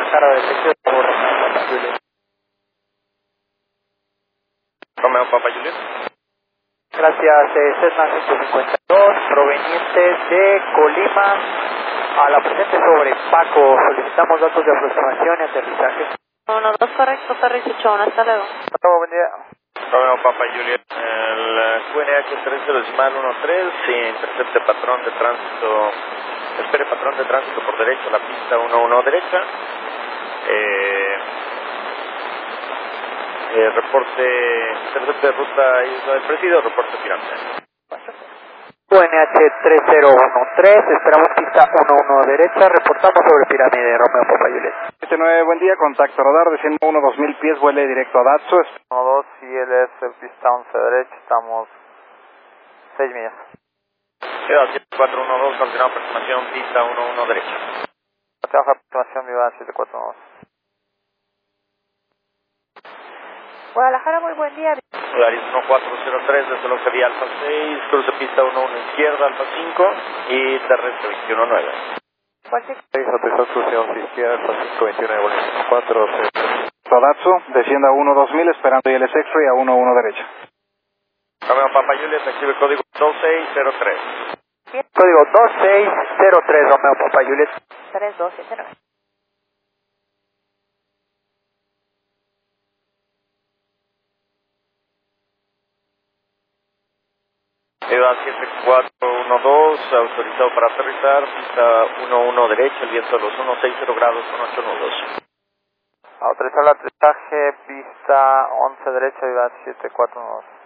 Guadalajara de sección por Papa Juliet. Romeo Papa Juliet. Gracias, Cessna 152, proveniente de Colima, a la presente sobre Paco. Solicitamos datos de aproximación y aterrizaje. 1-2, correcto, Ferry 81, hasta luego. Buen día. Romeo Papa Juliet, el QNH 30.13, sí, intercepte patrón de tránsito, espere patrón de tránsito por derecha, la pista 11 derecha. Reporte, intercepte de ruta Isla del Presidio, reporte pirámide. QNH 3013, esperamos pista 11 derecha, reportamos sobre pirámide, Romeo Papa Juliet. 79, buen día, contacto radar, desciendo 2000 pies, vuele directo a Datsu. 1-2, y él es el pista 11 derecha, estamos 6 millas. Ciudad 7412, continuamos aproximación, pista 11 derecha. Baja aproximación, viva 741. Guadalajara, muy buen día. Solaris 1403, desde lo que vía Alfa 6, cruce pista 11 izquierda, Alfa 5 y terrestre 219. Fuerte. 6, autorización izquierda, Alfa 5, 29, Bolívar 4, 6. Datsu, descienda 2000, esperando ILS X-Ray a 11 derecha. Romeo Papa Juliet, active código 2603. Código 2603, Romeo Papa Juliet. 3279. Ciudad 7412, autorizado para aterrizar, pista 11 derecha, el viento de los 160 grados con 8 nudos. Autorizar el aterrizaje, pista 11 derecha, viva 741.